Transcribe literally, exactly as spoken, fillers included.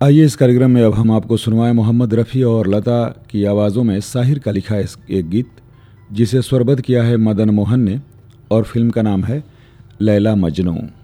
आइए इस कार्यक्रम में अब हम आपको सुनवाएं मोहम्मद रफ़ी और लता की आवाज़ों में साहिर का लिखा है एक गीत, जिसे स्वरबद्ध किया है मदन मोहन ने और फिल्म का नाम है लैला मजनू।